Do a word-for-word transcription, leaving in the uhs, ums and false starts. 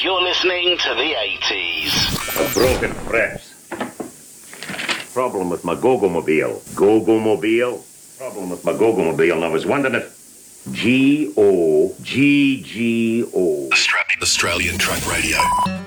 You're listening to the eighties. A broken press. Problem with my Gogomobile. Gogomobile? Problem with my Gogomobile, and I was wondering if... G O G G O. Australian Truck Radio.